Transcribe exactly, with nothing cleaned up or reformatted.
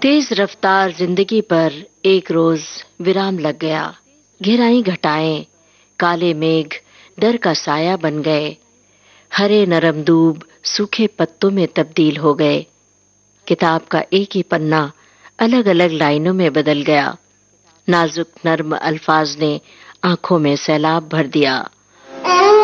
तेज रफ्तार जिंदगी पर एक रोज विराम लग गया। घिर घटाएं, काले मेघ डर का साया बन गए। हरे नरम दूब सूखे पत्तों में तब्दील हो गए। किताब का एक ही पन्ना अलग अलग लाइनों में बदल गया। नाजुक नर्म अल्फाज ने आंखों में सैलाब भर दिया।